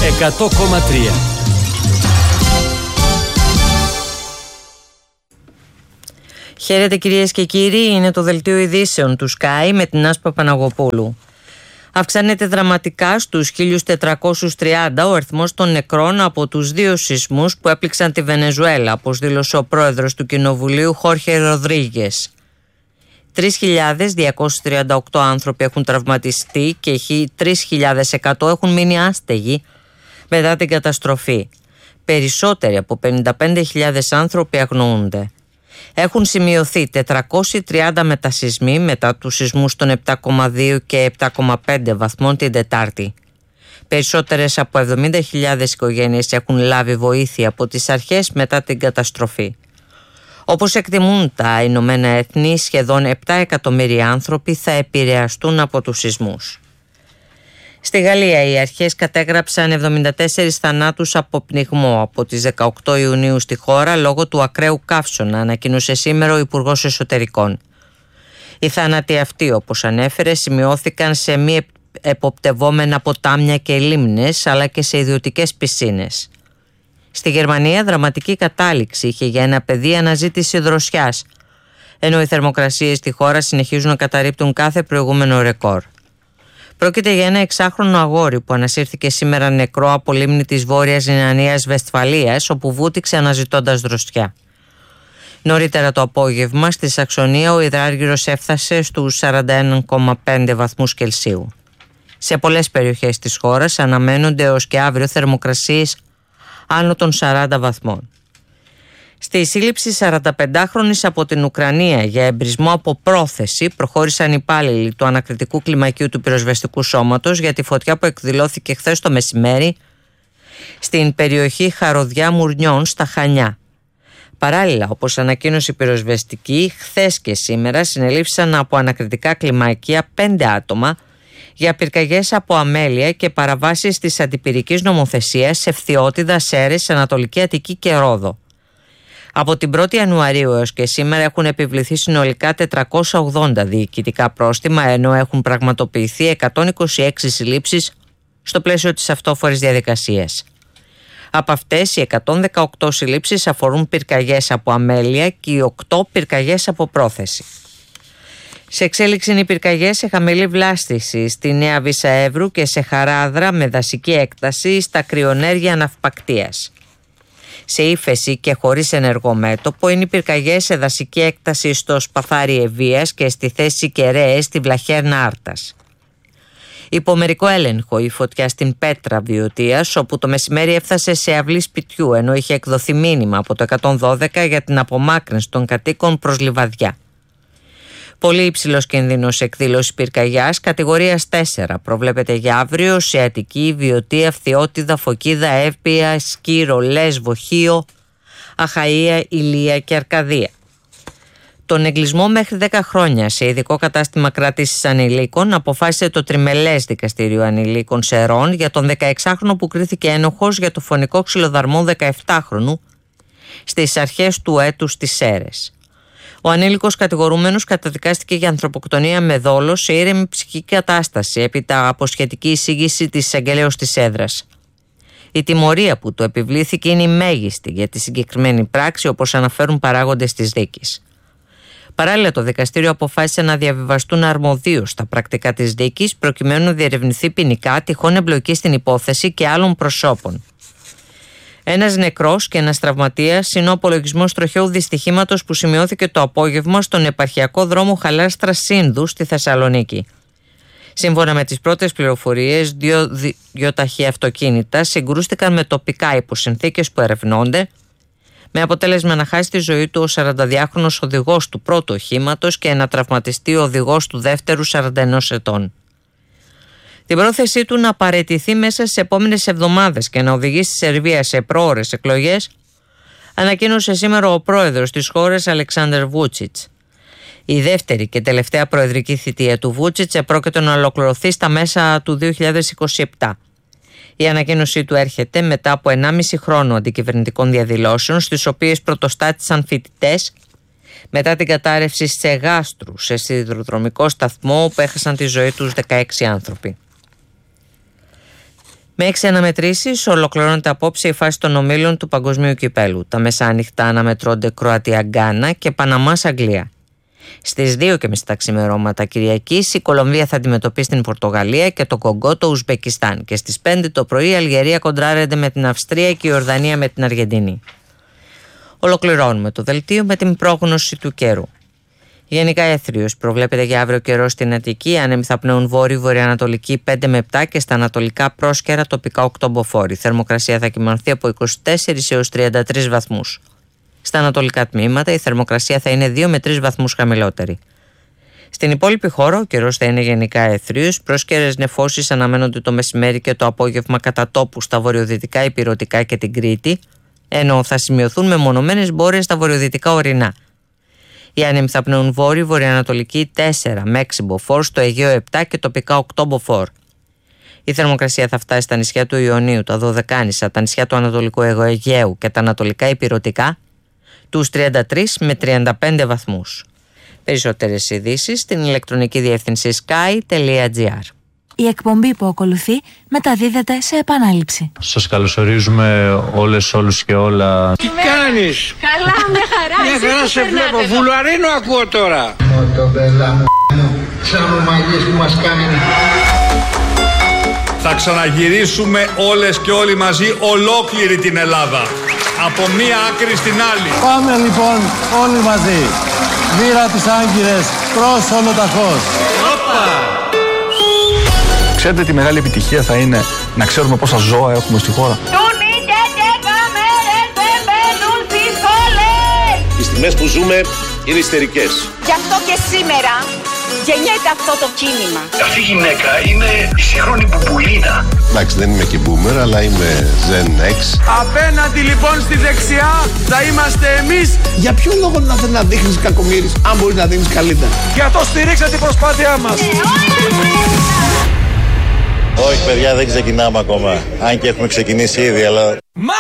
100,3. Χαίρετε κυρίες και κύριοι, είναι το δελτίο ειδήσεων του Sky με την Άσπα Παναγοπούλου. Αυξάνεται δραματικά στους 1.430 ο αριθμός των νεκρών από τους δύο σεισμούς που έπληξαν τη Βενεζουέλα, όπως δήλωσε ο πρόεδρος του Κοινοβουλίου Χόρχε Ροδρίγες. 3.238 άνθρωποι έχουν τραυματιστεί και 3.100 έχουν μείνει άστεγοι μετά την καταστροφή. Περισσότεροι από 55.000 άνθρωποι αγνοούνται. Έχουν σημειωθεί 430 μετασεισμοί μετά τους σεισμούς των 7,2 και 7,5 βαθμών την Τετάρτη. Περισσότερες από 70.000 οικογένειες έχουν λάβει βοήθεια από τις αρχές μετά την καταστροφή. Όπως εκτιμούν τα Ηνωμένα Έθνη, σχεδόν 7 εκατομμύρια άνθρωποι θα επηρεαστούν από τους σεισμούς. Στη Γαλλία οι αρχές κατέγραψαν 74 θανάτους από πνιγμό από τις 18 Ιουνίου στη χώρα λόγω του ακραίου καύσωνα, ανακοίνωσε σήμερα ο Υπουργός Εσωτερικών. Οι θάνατοι αυτοί, όπως ανέφερε, σημειώθηκαν σε μη εποπτευόμενα ποτάμια και λίμνες αλλά και σε ιδιωτικές πισίνες. Στη Γερμανία δραματική κατάληξη είχε για ένα παιδί αναζήτηση δροσιάς, ενώ οι θερμοκρασίες στη χώρα συνεχίζουν να καταρρίπτουν κάθε προηγούμενο ρεκόρ. Πρόκειται για ένα 6χρονο αγόρι που ανασύρθηκε σήμερα νεκρό από λίμνη της Βόρειας Ρινανίας Βεσφαλίας, όπου βούτυξε αναζητώντας δροσιά. Νωρίτερα το απόγευμα στη Σαξονία ο υδράργυρος έφτασε στους 41,5 βαθμούς Κελσίου. Σε πολλές περιοχές της χώρας αναμένονται έως και αύριο θερμοκρασίες άνω των 40 βαθμών. Στη σύλληψη 45χρονης από την Ουκρανία για εμπρισμό από πρόθεση προχώρησαν υπάλληλοι του ανακριτικού κλιμακίου του πυροσβεστικού σώματος για τη φωτιά που εκδηλώθηκε χθες το μεσημέρι στην περιοχή Χαροδιά Μουρνιών στα Χανιά. Παράλληλα, όπως ανακοίνωσε η πυροσβεστική, χθες και σήμερα συνελήφθησαν από ανακριτικά κλιμάκια 5 άτομα για πυρκαγιές από αμέλεια και παραβάσεις της αντιπυρικής νομοθεσίας σε Φθιώτιδα, Σέρρες, Ανατολική Αττική και Ρόδο. Από την 1η Ιανουαρίου έως και σήμερα έχουν επιβληθεί συνολικά 480 διοικητικά πρόστιμα, ενώ έχουν πραγματοποιηθεί 126 συλλήψεις στο πλαίσιο της αυτόφορης διαδικασίας. Από αυτές οι 118 συλλήψεις αφορούν πυρκαγιές από αμέλεια και οι 8 πυρκαγιές από πρόθεση. Σε εξέλιξη είναι οι πυρκαγιές σε χαμηλή βλάστηση στη Νέα Βύσσα Εύρου και σε Χαράδρα με δασική έκταση στα κρυονέργεια ναυπακτείας. Σε ύφεση και χωρίς ενεργό μέτωπο είναι οι πυρκαγιές σε δασική έκταση στο Σπαθάρι Ευβίας και στη θέση Κεραίες στη Βλαχέρνα Άρτας. Υπομερικό έλεγχο η φωτιά στην Πέτρα Βιωτίας, όπου το μεσημέρι έφτασε σε αυλή σπιτιού, ενώ είχε εκδοθεί μήνυμα από το 112 για την απομάκρυνση των κατοίκων προς λιβαδιά. Πολύ υψηλός κινδύνος εκδήλωση πυρκαγιάς κατηγορίας 4 προβλέπεται για αύριο σε Αττική, Βιωτία, Φθιώτιδα, Φωκίδα, Εύπεια, Σκύρο, Λέσβο, Χίο, Αχαΐα, Ηλία και Αρκαδία. Τον εγκλισμό μέχρι 10 χρόνια σε ειδικό κατάστημα κράτησης ανηλίκων αποφάσισε το Τριμελές Δικαστήριο Ανηλίκων Σερών για τον 16χρονο που κρίθηκε ένοχος για το φωνικό ξυλοδαρμό 17χρονου στις αρχές του έτους στις Σέρρες. Ο ανήλικος κατηγορούμενος καταδικάστηκε για ανθρωποκτονία με δόλο σε ήρεμη ψυχική κατάσταση έπειτα από σχετική εισήγηση της εισαγγελέως της έδρας. Η τιμωρία που του επιβλήθηκε είναι η μέγιστη για τη συγκεκριμένη πράξη, όπως αναφέρουν παράγοντες της δίκης. Παράλληλα, το δικαστήριο αποφάσισε να διαβιβαστούν αρμοδίως τα πρακτικά της δίκης προκειμένου να διερευνηθεί ποινικά τυχόν εμπλοκή στην υπόθεση και άλλων προσώπων. Ένας νεκρός και ένας τραυματίας είναι ο απολογισμός τροχαίου δυστυχήματος που σημειώθηκε το απόγευμα στον επαρχιακό δρόμο Χαλάστρας Σύνδου στη Θεσσαλονίκη. Σύμφωνα με τις πρώτες πληροφορίες, δύο ταχεία αυτοκίνητα συγκρούστηκαν με τοπικά υπό συνθήκες που ερευνώνται, με αποτέλεσμα να χάσει τη ζωή του ο 42χρονος οδηγός του πρώτου οχήματος και να τραυματιστεί ο οδηγός του δεύτερου 41 ετών. Την πρόθεσή του να παραιτηθεί μέσα στις επόμενες εβδομάδες και να οδηγήσει τη Σερβία σε πρόωρες εκλογές ανακοίνωσε σήμερα ο πρόεδρος της χώρας Αλεξάνδερ Βούτσιτς. Η δεύτερη και τελευταία προεδρική θητεία του Βούτσιτς επρόκειτο να ολοκληρωθεί στα μέσα του 2027. Η ανακοίνωσή του έρχεται μετά από 1,5 χρόνο αντικυβερνητικών διαδηλώσεων, στις οποίες πρωτοστάτησαν φοιτητές μετά την κατάρρευση σε γάστρου σε σιδηροδρομικό σταθμό όπου έχασαν τη ζωή τους 16 άνθρωποι. Με 6 αναμετρήσεις ολοκληρώνεται απόψε η φάση των ομίλων του Παγκοσμίου Κυπέλου. Τα μεσάνυχτα αναμετρώνται Κροατία-Γκάνα και Παναμάς-Αγγλία. Στις 2:30 τα ξημερώματα Κυριακής η Κολομβία θα αντιμετωπίσει την Πορτογαλία και το Κογκό το Ουσμπεκιστάν. Και στις 5 το πρωί η Αλγερία κοντράρεται με την Αυστρία και η Ιορδανία με την Αργεντινή. Ολοκληρώνουμε το δελτίο με την πρόγνωση του καιρού. Γενικά έθριος προβλέπεται για αύριο καιρό στην Αττική, άνεμοι θα πνέουν βόρειο-βορειοανατολική 5 με 7 και στα ανατολικά πρόσκαιρα τοπικά 8 μποφόρ. Η θερμοκρασία θα κυμανθεί από 24 έως 33 βαθμούς. Στα ανατολικά τμήματα η θερμοκρασία θα είναι 2 με 3 βαθμούς χαμηλότερη. Στην υπόλοιπη χώρα ο καιρός θα είναι γενικά έθριος, πρόσκαιρες νεφώσεις αναμένονται το μεσημέρι και το απόγευμα κατά τόπου στα βορειοδυτικά Ηπειρωτικά και την Κρήτη, ενώ θα σημειωθούν μεμονωμένες μπόρειες στα βορειοδυτικά ορεινά. Οι άνεμοι θα πνέουν βόρειο-βορειοανατολική 4 με 6 μποφόρ, στο Αιγαίο 7 και τοπικά 8 μποφόρ. Η θερμοκρασία θα φτάσει στα νησιά του Ιωνίου, τα Δωδεκάνησα, τα νησιά του Ανατολικού Αιγαίου και τα ανατολικά Ηπειρωτικά τους 33 με 35 βαθμούς. Περισσότερες ειδήσεις στην ηλεκτρονική διεύθυνση sky.gr. Η εκπομπή που ακολουθεί μεταδίδεται σε επανάληψη. Σας καλωσορίζουμε όλους και όλα. Τι κάνεις? Καλά, με χαρά. Μια χαρά σε βλέπω. Βουλαρίνο ακούω τώρα. Μοτομπέλα μου, σαν ομαγές που μας κάνει. Θα ξαναγυρίσουμε όλες και όλοι μαζί ολόκληρη την Ελλάδα. Από μία άκρη στην άλλη. Πάμε λοιπόν όλοι μαζί. Βήρα τις Άγκυρες προς Ολοταχώς. Ξέρετε τι μεγάλη επιτυχία θα είναι να ξέρουμε πόσα ζώα έχουμε στη χώρα. Οι στιγμές που ζούμε είναι ιστερικές. Γι' αυτό και σήμερα γεννιέται αυτό το κίνημα. Αυτή η γυναίκα είναι η σύγχρονη Μπουμπουλίνα. Εντάξει, δεν είμαι και boomer, αλλά είμαι Gen X. Απέναντι λοιπόν στη δεξιά θα είμαστε εμείς. Για ποιο λόγο να δείχνεις κακομοίρης, αν μπορείς να δείχνεις καλύτερα? Για το στηρίξα την προσπάθειά μας. Όχι παιδιά, δεν ξεκινάμε ακόμα. Αν και έχουμε ξεκινήσει ήδη, αλλά...